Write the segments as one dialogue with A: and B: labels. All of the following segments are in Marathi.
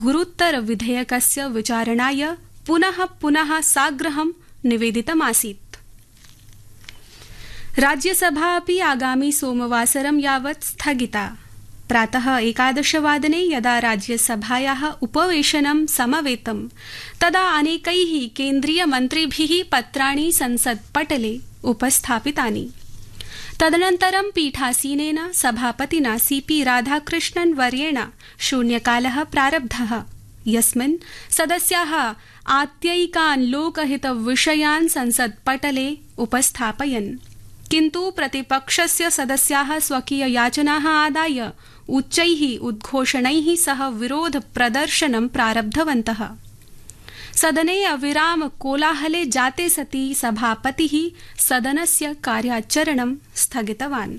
A: गुरुतर विधेयकस्य विचारणाय पुनः साग्रहं निवेदितमासीत्। राज्यसभा अपि आगामि सोमवासरं यावत् स्थगिता। प्रातः 11 वादने यदा राज्यसभायाः उपवेशनं समवेतं तदा अनेकैः केन्द्रीयमन्त्रिभिः पत्राणि संसत्पटले उपस्थापितानि। तदनन्तरं पीठासीनेन सभापतिना सीपी राधाकृष्णन् वर्येण शून्यकालः प्रारब्धः, यस्मिन् सदस्याः आत्ययिकान् लोकहितविषयान् संसत्पटले उपस्थापयन्। किन्तु प्रतिपक्षस्य सदस्याः स्वकीययाचनाः आदाय उच्चैः उद्घोषणैः सह विरोध प्रदर्शनं प्रारब्धवन्तः। सदने अविराम कोलाहले जाते सति सभापतिः सदनस्य कार्याचरणं स्थगितवान्।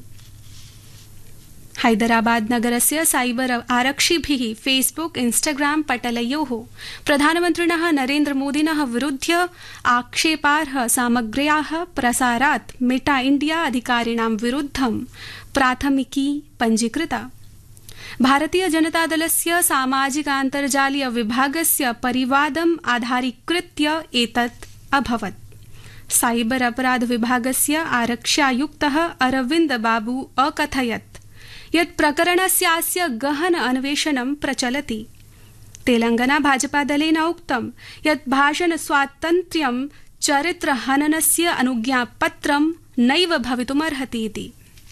A: हैदराबाद नगरस्य साइबर आरक्षिभिः फेसबुक इंस्टाग्राम पटलयोः प्रधानमन्त्रिणः नरेन्द्र मोदिनः विरुध्य आक्षेपार्ह सामग्र्याः प्रसारात् मेटा इंडिया अधिकारिणां विरुद्धं प्राथमिकी पञ्जीकृता। भारतीय जनता दलस्य सामाजिकान्तर्जालीय विभागस्य परिवादम् आधारीकृत्य एतत् अभवत्। साइबर अपराध विभागस्य आरक्ष्यायुक्तः अरविन्द बाबू अकथयत् यत् प्रकरणस्यास्य गहन अन्वेषणं प्रचलति। तेलंगाना भाजपा दलेन उक्तं यत् भाषण स्वातन्त्र्यं चरित्रहननस्य अनुज्ञापत्रं नैव भवितुमर्हति इति।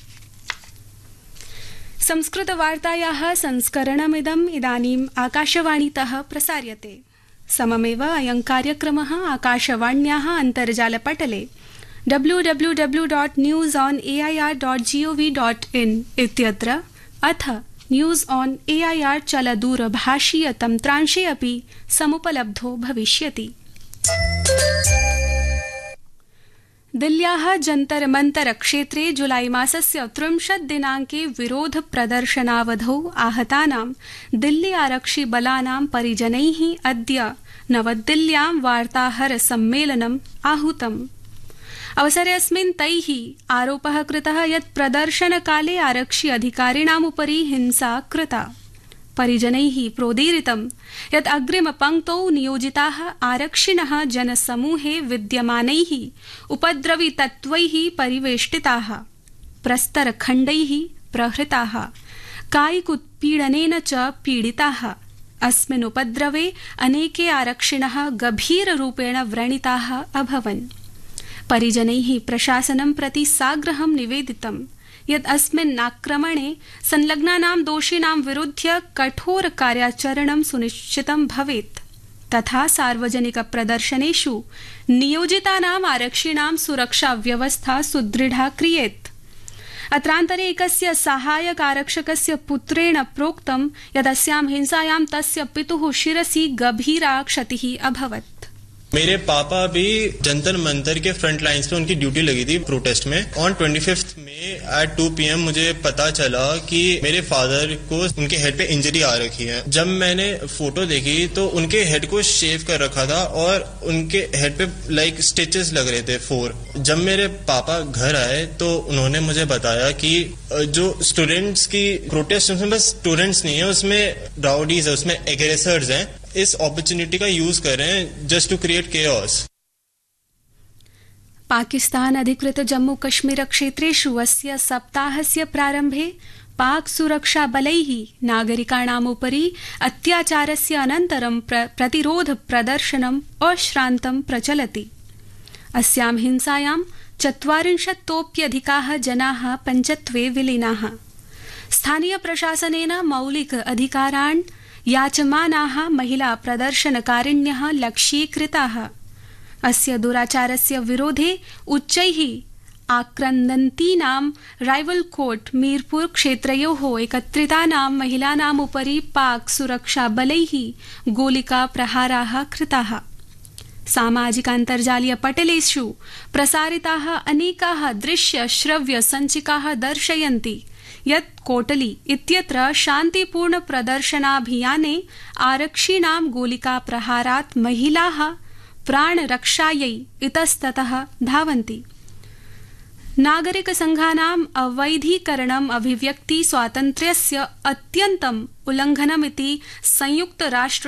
A: संस्कृतवार्तायाः संस्करणमिदम् इदानीम् आकाशवाणीतः प्रसार्यते। सममेव अयं कार्यक्रमः आकाशवाण्याः अन्तर्जालपटले www.newsonair.gov.in इत्यत्र अथ न्यूज़ ऑन एआईआर चलदूरभाषीय तन्त्रांशे अपि समुपलब्धो भविष्यति। दिल्ल्याः जन्तर मंतर क्षेत्रे जुलाई मासस्य 30 दिनाङ्के विरोध प्रदर्शनावधौ आहतानां दिल्ली आरक्षि बलानां परिजनैः अद्य नवदिल्ल्यां वार्ताहर सम्मेलनम् आहूतम्। अवसरेऽस्मिन् तैः आरोपः कृतः यत् प्रदर्शनकाले आरक्षि अधिकारिणाम् उपरि हिंसा कृता। परिजनैः प्रोदीरितं यत् अग्रिमपङ्क्तौ नियोजिताः आरक्षिणः जनसमूहे विद्यमानैः उपद्रवी तत्त्वैः परिवेष्टिताः, प्रस्तरखण्डैः प्रहृताः, कायिकोत्पीडनेन च पीडिताः। अस्मिन् उपद्रवे अनेके आरक्षिणः गभीररूपेण व्रणिताः अभवन्। परिजनैः प्रशासनं प्रति साग्रहं निवेदितं यत् अस्मिन् आक्रमणे संलग्नानां दोषिणां विरुध्य कठोर कार्याचरणं सुनिश्चितं भवेत् तथा सार्वजनिक प्रदर्शनेषु नियोजितानाम् आरक्षिणां सुरक्षा व्यवस्था सुदृढा क्रियेत्। अत्रान्तरे एकस्य सहायक आरक्षकस्य पुत्रेण प्रोक्तं यत् अस्यां हिंसायां तस्य पितुः शिरसि गभीरा क्षतिः अभवत्।
B: मेरे पापा भी जंतर मंतर के फ्रंट लाइंस पे उनकी ड्यूटी लगी थी प्रोटेस्ट में। ऑन 25 मई एट 2 PM मुझे पता चला कि मेरे फादर को उनके हेड पे इंजरी आ रखी है। जब मैंने फोटो देखी तो उनके हेड को शेव कर रखा था और उनके हेड पे लाइक स्टिचेस लग रहे थे 4। जब मेरे पापा घर आए तो उन्होंने मुझे बताया कि जो स्टूडेंट्स की प्रोटेस्ट उसमें बस स्टूडेंट्स नहीं है, उसमें राउडीज है, उसमें एग्रेसर्स हैं। इस अपॉर्चुनिटी का यूज कर रहे हैं just to create chaos.
A: Pakistan अधिकृत जम्मू कश्मीर क्षेत्रेषु अस्य सप्ताहस्य प्रारम्भे पाक सुरक्षा बलैः नागरिकाणाम् उपरि अत्याचारस्य अनन्तरं प्रतिरोध प्रदर्शनम् अश्रान्तं प्रचलति। अस्यां हिंसायां 40तोप्यधिकाः जनाः पञ्चत्वे विलीनाः। स्थानीय प्रशासनेन मौलिक अधिकारान् याचमानाः महिला प्रदर्शनकारिण्यः लक्ष्यीकृताः। अस्य दुराचारस्य विरोधे उच्चैः आक्रन्दन्तीनां राइवलकोट मीरपुर क्षेत्रयोः एकत्रितानां महिलानाम् उपरि पाक सुरक्षाबलैः गोलिका प्रहाराः कृताः। सामाजिकान्तर्जालीय पटलेषु प्रसारिताः अनेकाः दृश्य श्रव्य सञ्चिकाः दर्शयन्ति यत् कोटली इत्यत्र शान्तिपूर्ण प्रदर्शनाभियाने आरक्षिणां गोलिका प्रहारात् महिलाः प्राणरक्षायै इतस्ततः धावन्ति। नागरिक संघानाम् अवैधीकरणम् अभिव्यक्ति स्वातन्त्र्यस्य अत्यन्तम् उल्लङ्घनमिति संयुक्त राष्ट्र